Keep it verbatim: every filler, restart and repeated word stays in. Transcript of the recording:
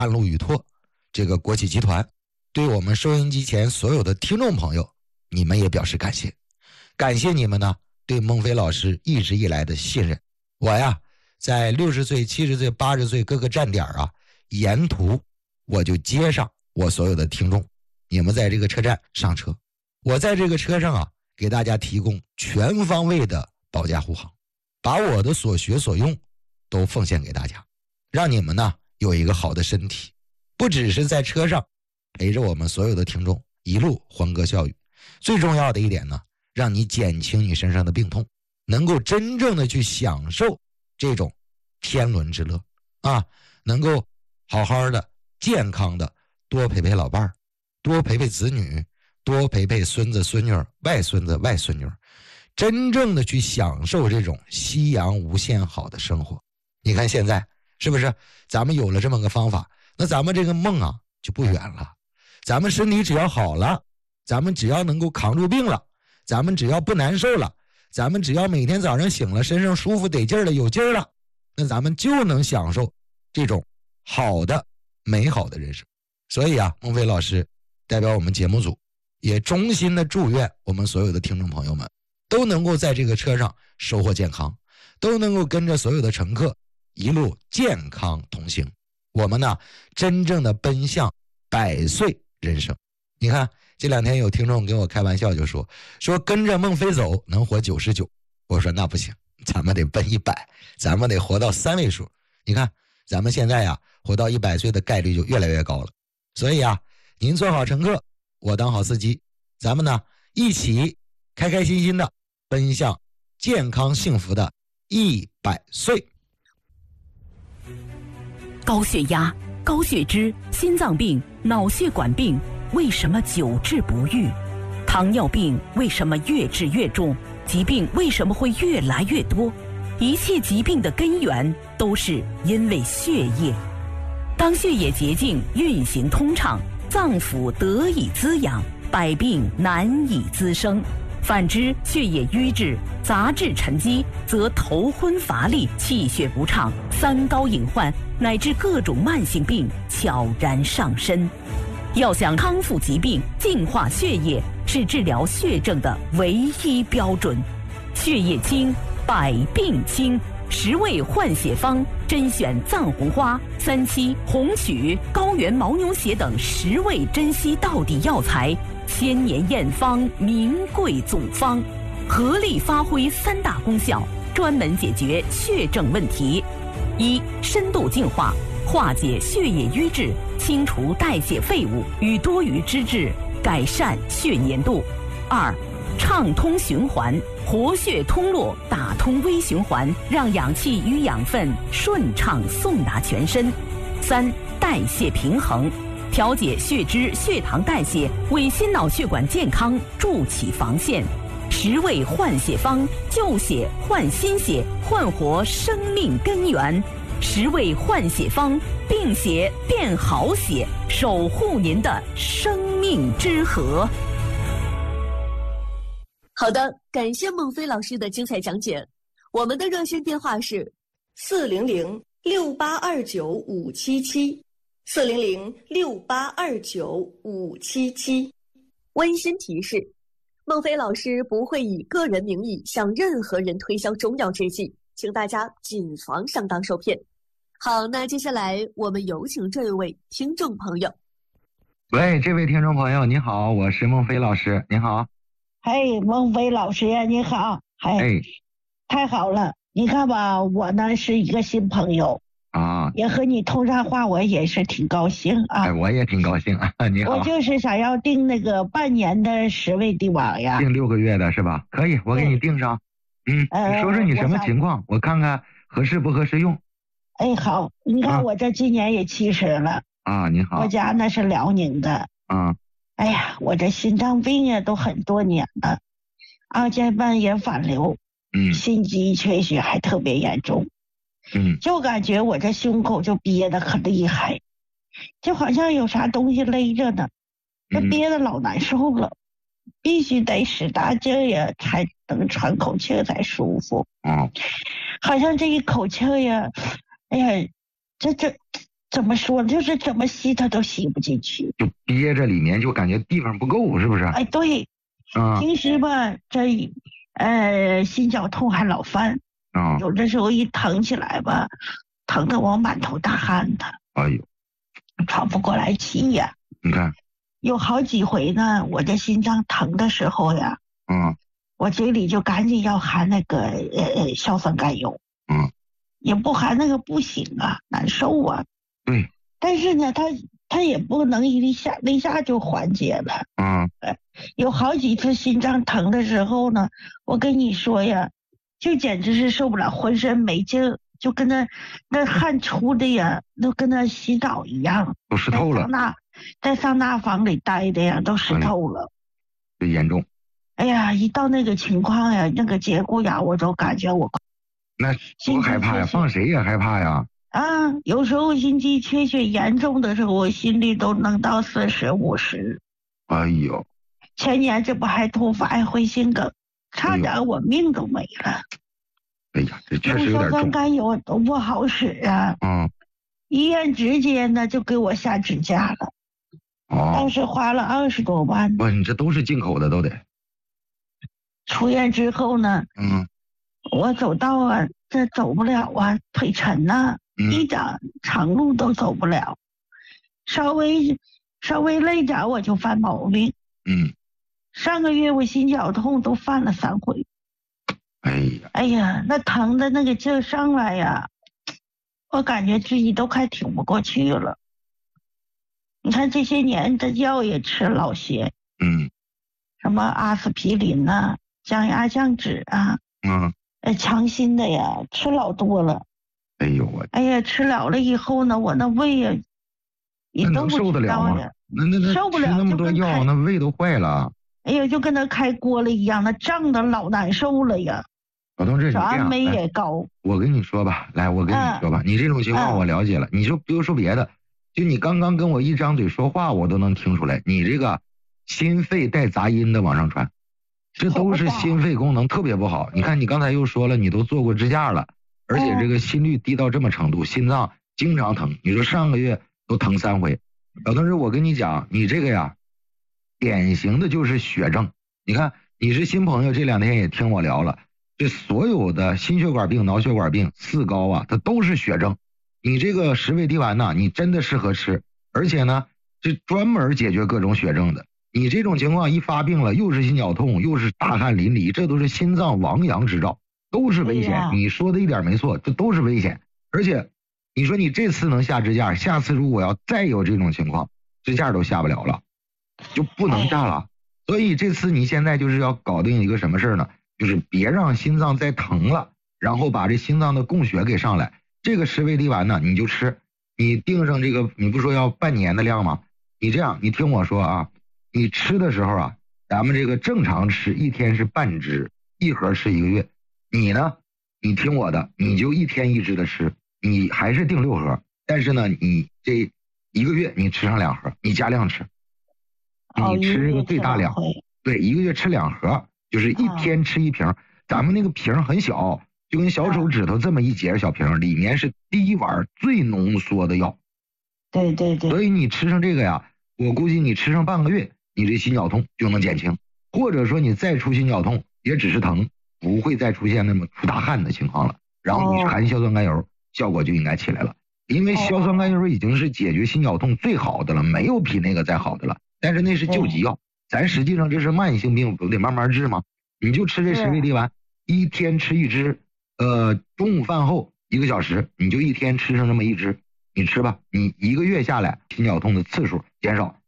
安陆宇拓这个国企集团，对我们收音机前所有的听众朋友，你们也表示感谢。感谢你们呢对孟非老师一直以来的信任。我呀在六十岁、七十岁、八十岁各个站点啊，沿途我就接上我所有的听众，你们在这个车站上车，我在这个车上啊给大家提供全方位的保驾护航，把我的所学所用都奉献给大家，让你们呢有一个好的身体，不只是在车上陪着我们所有的听众一路欢歌笑语，最重要的一点呢，让你减轻你身上的病痛，能够真正的去享受这种天伦之乐啊，能够好好的健康的多陪陪老伴儿，多陪陪子女，多陪陪孙子孙女外孙子外孙女，真正的去享受这种夕阳无限好的生活。你看现在是不是咱们有了这么个方法，那咱们这个梦啊就不远了。咱们身体只要好了，咱们只要能够扛住病了，咱们只要不难受了，咱们只要每天早上醒了身上舒服得劲儿了有劲儿了，那咱们就能享受这种好的美好的人生。所以啊，孟非老师代表我们节目组也衷心的祝愿我们所有的听众朋友们都能够在这个车上收获健康，都能够跟着所有的乘客一路健康同行，我们呢真正的奔向百岁人生。你看这两天有听众跟我开玩笑就说说跟着孟非走能活九十九，我说那不行，咱们得奔一百，咱们得活到三位数。你看咱们现在呀活到一百岁的概率就越来越高了。所以啊，您做好乘客，我当好司机，咱们呢一起开开心心的奔向健康幸福的一百岁。 高血压、高血脂、心脏病、脑血管病为什么久治不愈？糖尿病为什么越治越重？疾病为什么会越来越多？一切疾病的根源都是因为血液。当血液洁净运行通畅，脏腑得以滋养，百病难以滋生。反之，血液瘀滞、杂质沉积，则头昏乏力、气血不畅、三高隐患乃至各种慢性病悄然上身。要想康复疾病、净化血液，是治疗血症的唯一标准。血液清，百病清。十味换血方甄选藏红花、三七、红曲、高原牦牛血等十味珍稀道地药材，千年验方，名贵祖方，合力发挥三大功效，专门解决血症问题：一、深度净化，化解血液瘀滞，清除代谢废物与多余脂质，改善血粘度；二、畅通循环，活血通络，打通微循环，让氧气与养分顺畅送达全身；三、代谢平衡，调节血脂、血糖代谢，为心脑血管健康筑起防线。十味换血方，旧血换新血，焕活生命根源。十味换血方，病血变好血，守护您的生命之河。 好的，感谢孟非老师的精彩讲解。我们的热线电话是四零零六八二九五七七，四零零六八二九五七七。温馨提示：孟非老师不会以个人名义向任何人推销中药制剂，请大家谨防上当受骗。好，那接下来我们有请这位听众朋友。 喂，这位听众朋友你好，我是孟非老师，你好。 嘿，孟非老师呀，你好！哎， 哎， 太好了！你看吧，我呢是一个新朋友啊， 也和你通上话，我也是挺高兴啊。 哎，我也挺高兴啊。你好， 我就是想要订那个半年的十味地网呀， 订六个月的是吧？可以，我给你订上。嗯， 呃、 你说说你什么情况，我, 我看看合适不合适用。 哎，好，你看我这今年也七十了啊。你好， 我家那是辽宁的啊。 哎呀，我这心脏病呀都很多年了，二尖瓣炎反流， 嗯， 心肌缺血还特别严重， 嗯， 就感觉我这胸口就憋得可厉害，就好像有啥东西勒着呢，这憋得老难受了，嗯、必须得使大劲呀才能喘口气才舒服。 嗯， 好像这一口气呀，哎呀，这这怎么说，就是怎么吸它都吸不进去， 就憋着里面，就感觉地方不够，是不是？ 哎，对， 啊， 平时吧，这呃心绞痛还老犯， 啊， 有的时候一疼起来吧，疼得我满头大汗的， 哎呦， 喘不过来气呀。 你看， 有好几回呢，我这心脏疼的时候呀， 嗯我嘴里就赶紧要含那个呃呃硝酸甘油， 嗯， 也不含那个不行啊，难受啊。 对， 但是呢，它它也不能一下一下就缓解了。 嗯， 有好几次心脏疼的时候呢，我跟你说呀，就简直是受不了，浑身没劲儿，就跟那那汗出的呀，都跟那洗澡一样， 都湿透了， 在桑拿在桑拿房里待的呀，都湿透了。 这严重。 哎呀，一到那个情况呀，那个节骨眼，我都感觉我那多害怕呀，放谁也害怕呀。 啊，有时候心肌缺血严重的时候，我心率都能到四十五十。 哎呦， 前年这不还突发爱会心梗，差点我命都没了。 哎呀，这确实有点硝酸重。 甘油都不好使啊。 嗯， 医院直接呢就给我下支架了，当哦， 时花了二十多万。 不，你这都是进口的，都得。 出院之后呢， 嗯我走道啊，这走不了啊，腿沉呐、一嗯， 点长路都走不了，稍微稍微累点我就犯毛病。 嗯， 上个月我心绞痛都犯了三回， 哎呀， 哎呀，那疼的那个劲儿上来呀，我感觉自己都快挺不过去了。你看这些年这药也吃老些， 嗯什么阿司匹林呐、降压降脂啊， 嗯， 呃，强心的呀，吃老多了。 哎呦我， 哎呀，吃了了以后呢，我那胃呀，你那能都不受得了吗？ 知道呀。 那那那受不了吃那么就跟多药， 开那胃都坏了。 哎呀，就跟那开锅了一样，那胀的老难受了呀， 老同志，你这样， 这安酶来也高。 我跟你说吧，来，我跟你说吧，你这种情况嗯我了解了。你就不用说别的，就你刚刚跟我一张嘴说话，我都能听出来，你这个心肺带杂音的往上传，这都是心肺功能特别不好。你看你刚才又说了，你都做过支架了，而且这个心率低到这么程度，心脏经常疼。你说上个月都疼三回，老同志，我跟你讲，你这个呀，典型的就是血症。你看你是新朋友，这两天也听我聊了。这所有的心血管病、脑血管病、四高啊，它都是血症。你这个十味地丸呐，你真的适合吃，而且呢，是专门解决各种血症的。你这种情况一发病了，又是心绞痛，又是大汗淋漓，这都是心脏亡阳之兆，都是危险。 哎、 你说的一点没错，这都是危险。而且，你说你这次能下支架，下次如果要再有这种情况，支架都下不了了，就不能下了。所以这次你现在就是要搞定一个什么事呢？就是别让心脏再疼了，然后把这心脏的供血给上来。这个十味地丸呢，你就吃，你定上这个，你不说要半年的量吗？你这样，你听我说啊，你吃的时候啊，咱们这个正常吃一天是半支，一盒吃一个月。你呢，你听我的，你就一天一支的吃，你还是定六盒，但是呢，你这一个月你吃上两盒，你加量吃，你吃这个最大量，对，一个月吃两盒。就是一天吃一瓶，啊、咱们那个瓶很小，就跟小手指头这么一截小瓶，里面是第一碗最浓缩的药。 对对对。 所以你吃上这个呀，我估计你吃上半个月，你这心绞痛就能减轻，或者说你再出心绞痛，也只是疼，不会再出现那么出大汗的情况了。然后你含硝酸甘油，效果就应该起来了。因为硝酸甘油已经是解决心绞痛最好的了，没有比那个再好的了。但是那是救急药。咱实际上这是慢性病，不得慢慢治吗？你就吃这十味地丸，一天吃一支，呃，中午饭后一个小时，你就一天吃上这么一支，你吃吧，你一个月下来，心绞痛的次数减少，